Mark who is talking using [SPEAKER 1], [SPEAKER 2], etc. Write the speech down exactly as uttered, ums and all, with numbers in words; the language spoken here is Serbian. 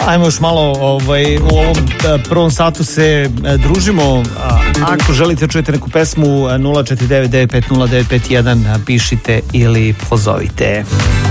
[SPEAKER 1] Ajmo još malo ovaj, u ovom prvom satu se družimo. Ako želite čujete neku pesmu, nula četiri devet devet pet nula devet pet jedan pišite ili pozovite.